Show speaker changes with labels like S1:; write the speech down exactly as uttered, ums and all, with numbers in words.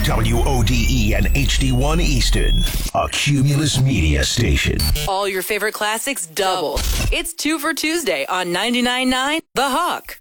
S1: W O D E and H D one Easton, a Cumulus Media station.
S2: All your favorite classics double. It's two for Tuesday on ninety-nine point nine The Hawk.